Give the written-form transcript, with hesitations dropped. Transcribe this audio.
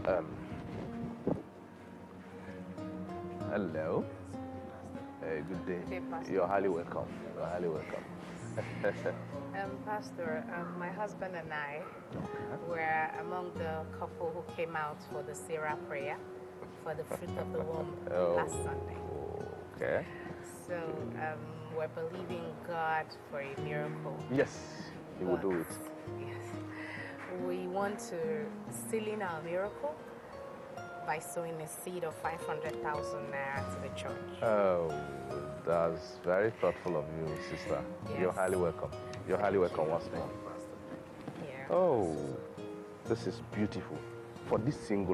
Hello. Good day. Good day, Pastor. You're highly welcome. You're highly welcome. Pastor, my husband and I were among the couple who came out for the Sarah prayer for the fruit of the womb last Sunday. Okay. So we're believing God for a miracle. Yes, He will do it. Yes. We want to seal in our miracle by sowing a seed of 500,000 naira to the church. Oh, that's very thoughtful of you, sister. Yes. You're highly welcome. You're highly welcome once more. Yeah. Oh, this is beautiful. For this single